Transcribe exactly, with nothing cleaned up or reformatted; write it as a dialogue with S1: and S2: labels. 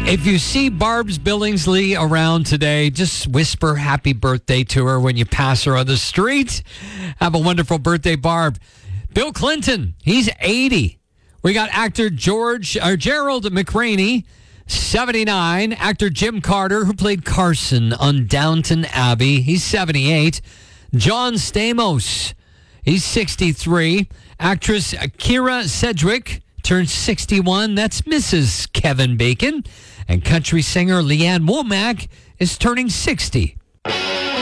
S1: If you see Barb's Billingsley around today, just whisper happy birthday to her when you pass her on the street. Have a wonderful birthday, Barb. Bill Clinton, he's eighty. We got actor George or Gerald McRaney, seventy-nine. Actor Jim Carter, who played Carson on Downton Abbey, he's seventy-eight. John Stamos, he's sixty-three. Actress Kira Sedgwick turns sixty-one. That's Missus Kevin Bacon. And country singer Leanne Womack is turning sixty.